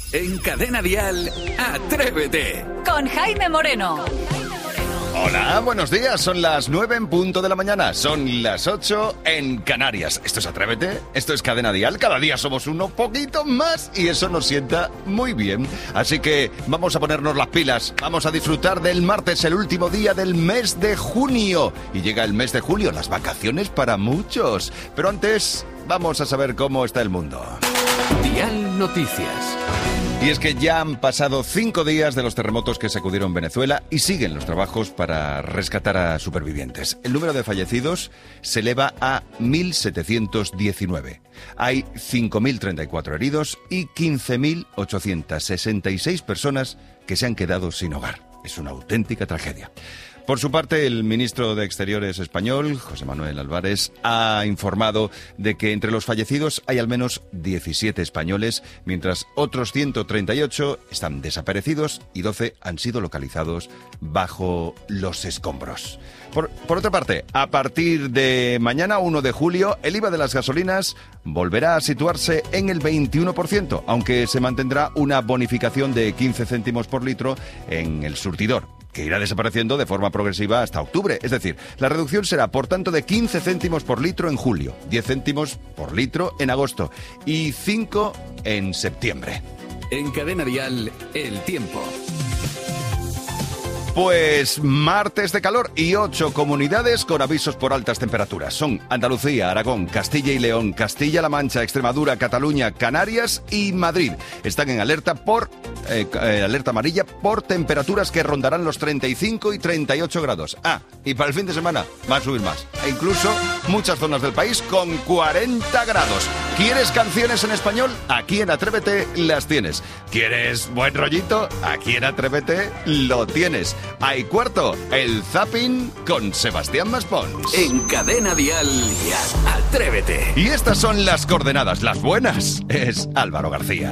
En Cadena Dial, Atrévete. Con Jaime Moreno. Hola, buenos días. Son las 9 en punto de la mañana. Son las 8 en Canarias. Esto es Atrévete, esto es Cadena Dial. Cada día somos uno poquito más y eso nos sienta muy bien. Así que vamos a ponernos las pilas. Vamos a disfrutar del martes, el último día del mes de junio. Y llega el mes de julio, las vacaciones para muchos. Pero antes, vamos a saber cómo está el mundo. Dial Noticias. Y es que ya han pasado 5 días de los terremotos que sacudieron Venezuela y siguen los trabajos para rescatar a supervivientes. El número de fallecidos se eleva a 1.719. Hay 5.034 heridos y 15.866 personas que se han quedado sin hogar. Es una auténtica tragedia. Por su parte, el ministro de Exteriores español, José Manuel Álvarez, ha informado de que entre los fallecidos hay al menos 17 españoles, mientras otros 138 están desaparecidos y 12 han sido localizados bajo los escombros. Por otra parte, a partir de mañana, 1 de julio, el IVA de las gasolinas volverá a situarse en el 21%, aunque se mantendrá una bonificación de 15 céntimos por litro en el surtidor, que irá desapareciendo de forma progresiva hasta octubre. Es decir, la reducción será, por tanto, de 15 céntimos por litro en julio, 10 céntimos por litro en agosto y 5 en septiembre. En Cadena Dial, el tiempo. Pues martes de calor y 8 comunidades con avisos por altas temperaturas. Son Andalucía, Aragón, Castilla y León, Castilla-La Mancha, Extremadura, Cataluña, Canarias y Madrid. Están en alerta alerta amarilla por temperaturas que rondarán los 35 y 38 grados. Y para el fin de semana va a subir más. E incluso muchas zonas del país con 40 grados. ¿Quieres canciones en español? Aquí en Atrévete las tienes. ¿Quieres buen rollito? Aquí en Atrévete lo tienes. Hay cuarto, el zapping con Sebastián Maspons. En Cadena Dial, Atrévete. Y estas son las coordenadas, las buenas. Es Álvaro García.